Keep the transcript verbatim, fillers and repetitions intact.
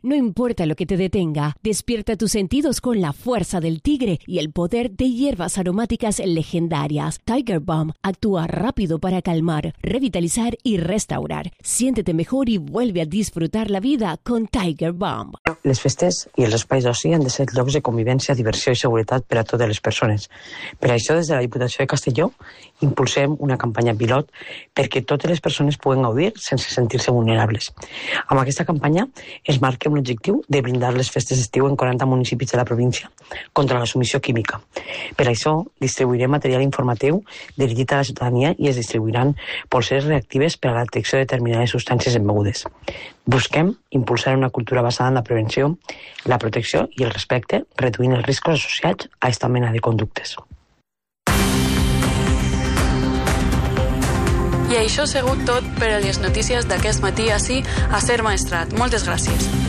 No importa lo que te detenga, despierta tus sentidos con la fuerza del tigre y el poder de hierbas aromáticas legendarias. Tiger Balm actúa rápido para calmar, revitalizar y restaurar. Siéntete mejor y vuelve a disfrutar la vida con Tiger Balm. Les festes i els espais d'oci han de ser llocs de convivència, diversió i seguretat per a totes les persones. Per això, des de la Diputació de Castelló, impulsem una campanya pilot perquè totes les persones puguen gaudir sense sentir-se vulnerables. Amb aquesta campanya es marca un objectiu de blindar les festes d'estiu en quaranta municipis de la província contra la submissió química. Per això, distribuirem material informatiu dirigit a la ciutadania i es distribuiran polseres reactives per a la detecció de determinades substàncies en begudes. Busquem impulsar una cultura basada en la prevenció, la protecció i el respecte, reduint els riscos associats a aquesta mena de conductes. I això ha sigut tot per a les notícies d'aquest matí ací a Ser Maestrat. Moltes gràcies.